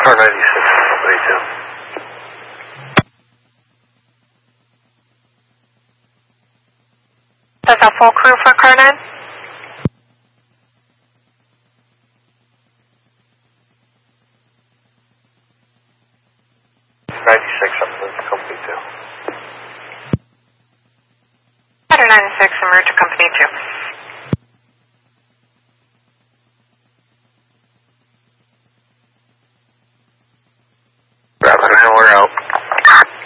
Car 96, Company 2. Does that full crew for car 9? Company 2. Car 96, en route to Company 2.